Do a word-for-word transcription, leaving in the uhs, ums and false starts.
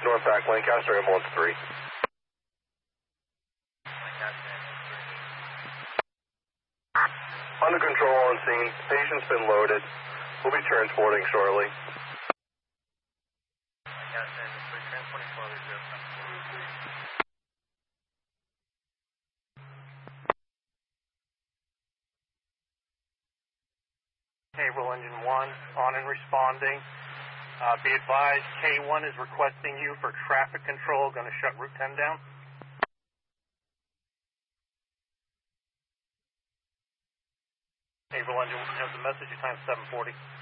Northback, Lancaster, ambulance three. Under control on scene. Patient's been loaded. We'll be transporting shortly. Haverhill Engine one, on and responding. Uh, be advised, K one is requesting you for traffic control, going to shut Route ten down. Haverhill Engine one has the message, your time seven forty.